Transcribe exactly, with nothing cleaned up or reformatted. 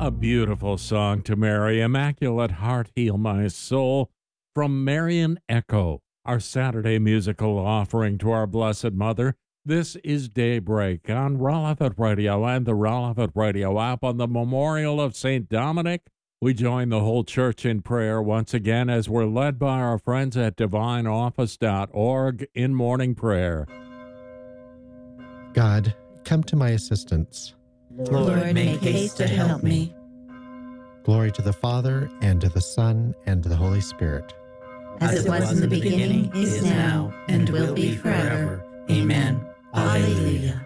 A beautiful song to Mary, Immaculate Heart Heal My Soul, from Marian Echo, our Saturday musical offering to our Blessed Mother. This is Daybreak on Relevant Radio and the Relevant Radio app. On the memorial of Saint Dominic, we join the whole church in prayer once again as we're led by our friends at divine office dot org in morning prayer. God, come to my assistance. Lord, make haste to help me. Glory to the Father, and to the Son, and to the Holy Spirit. As it was in the beginning, is now, and will be forever. Amen. Alleluia.